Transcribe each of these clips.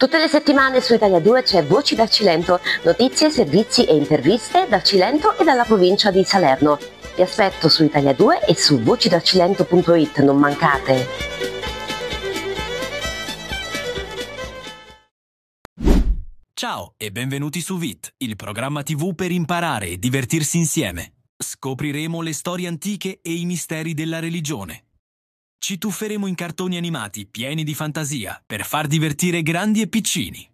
Tutte le settimane su Italia 2 c'è Voci dal Cilento, notizie, servizi e interviste dal Cilento e dalla provincia di Salerno. Vi aspetto su Italia 2 e su vocidalcilento.it, non mancate! Ciao e benvenuti su VIT, il programma TV per imparare e divertirsi insieme. Scopriremo le storie antiche e i misteri della religione. Ci tufferemo in cartoni animati pieni di fantasia per far divertire grandi e piccini.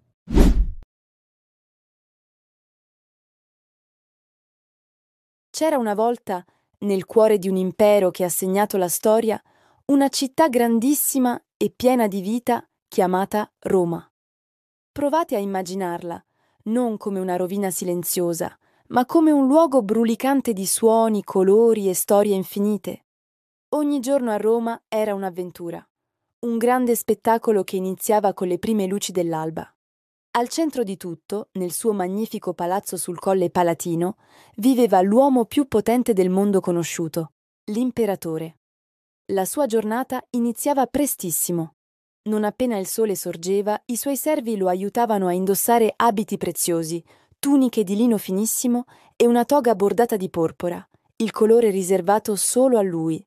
C'era una volta, nel cuore di un impero che ha segnato la storia, una città grandissima e piena di vita chiamata Roma. Provate a immaginarla, non come una rovina silenziosa, ma come un luogo brulicante di suoni, colori e storie infinite. Ogni giorno a Roma era un'avventura, un grande spettacolo che iniziava con le prime luci dell'alba. Al centro di tutto, nel suo magnifico palazzo sul Colle Palatino, viveva l'uomo più potente del mondo conosciuto, l'imperatore. La sua giornata iniziava prestissimo. Non appena il sole sorgeva, i suoi servi lo aiutavano a indossare abiti preziosi, tuniche di lino finissimo e una toga bordata di porpora, il colore riservato solo a lui.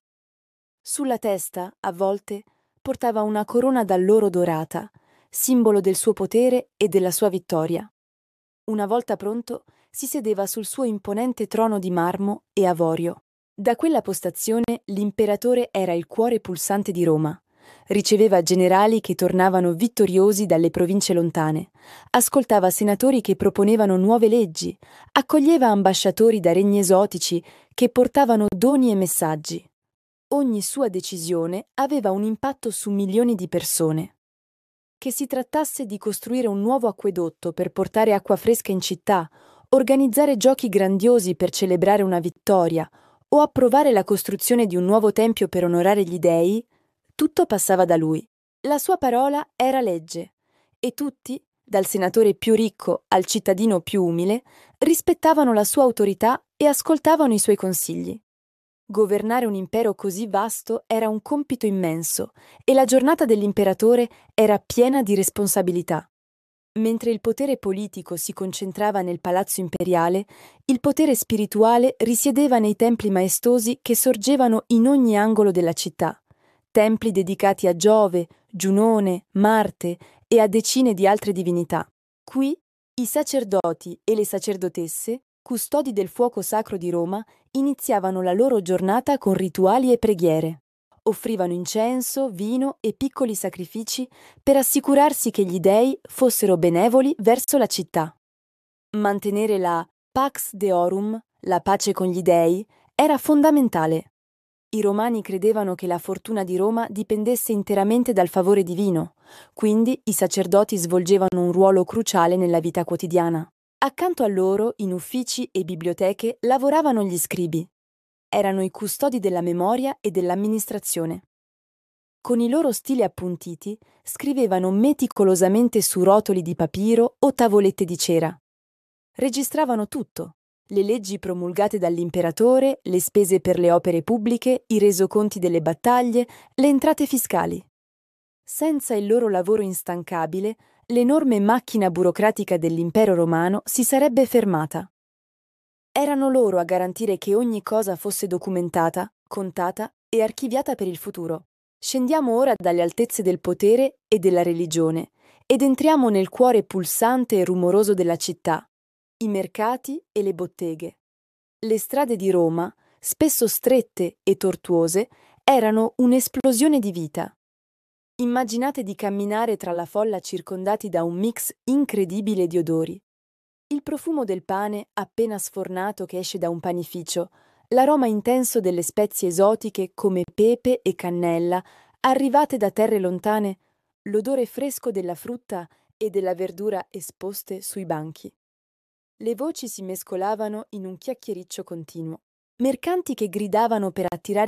Sulla testa, a volte, portava una corona d'alloro dorata, simbolo del suo potere e della sua vittoria. Una volta pronto, si sedeva sul suo imponente trono di marmo e avorio. Da quella postazione l'imperatore era il cuore pulsante di Roma. Riceveva generali che tornavano vittoriosi dalle province lontane, ascoltava senatori che proponevano nuove leggi, accoglieva ambasciatori da regni esotici che portavano doni e messaggi. Ogni sua decisione aveva un impatto su milioni di persone. Che si trattasse di costruire un nuovo acquedotto per portare acqua fresca in città, organizzare giochi grandiosi per celebrare una vittoria o approvare la costruzione di un nuovo tempio per onorare gli dei, tutto passava da lui. La sua parola era legge e tutti, dal senatore più ricco al cittadino più umile, rispettavano la sua autorità e ascoltavano i suoi consigli. Governare un impero così vasto era un compito immenso e la giornata dell'imperatore era piena di responsabilità. Mentre il potere politico si concentrava nel palazzo imperiale, il potere spirituale risiedeva nei templi maestosi che sorgevano in ogni angolo della città, templi dedicati a Giove, Giunone, Marte e a decine di altre divinità. Qui i sacerdoti e le sacerdotesse, custodi del fuoco sacro di Roma, iniziavano la loro giornata con rituali e preghiere. Offrivano incenso, vino e piccoli sacrifici per assicurarsi che gli dei fossero benevoli verso la città. Mantenere la Pax Deorum, la pace con gli dei, era fondamentale. I romani credevano che la fortuna di Roma dipendesse interamente dal favore divino, quindi i sacerdoti svolgevano un ruolo cruciale nella vita quotidiana. Accanto a loro, in uffici e biblioteche, lavoravano gli scribi. Erano i custodi della memoria e dell'amministrazione. Con i loro stili appuntiti, scrivevano meticolosamente su rotoli di papiro o tavolette di cera. Registravano tutto: le leggi promulgate dall'imperatore, le spese per le opere pubbliche, i resoconti delle battaglie, le entrate fiscali. Senza il loro lavoro instancabile, l'enorme macchina burocratica dell'impero romano si sarebbe fermata. Erano loro a garantire che ogni cosa fosse documentata, contata e archiviata per il futuro. Scendiamo ora dalle altezze del potere e della religione ed entriamo nel cuore pulsante e rumoroso della città, i mercati e le botteghe. Le strade di Roma, spesso strette e tortuose, erano un'esplosione di vita. Immaginate di camminare tra la folla circondati da un mix incredibile di odori. Il profumo del pane appena sfornato che esce da un panificio, l'aroma intenso delle spezie esotiche come pepe e cannella, arrivate da terre lontane, l'odore fresco della frutta e della verdura esposte sui banchi. Le voci si mescolavano in un chiacchiericcio continuo. Mercanti che gridavano per attirare